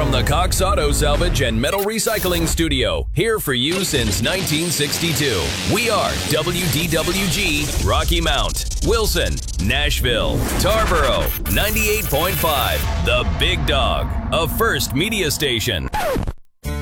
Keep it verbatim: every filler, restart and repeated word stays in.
from the Cox Auto Salvage and Metal Recycling Studio, here for you since nineteen sixty-two. We are W D W G, Rocky Mount, Wilson, Nashville, Tarboro, ninety-eight point five, The Big Dog, a First Media Station.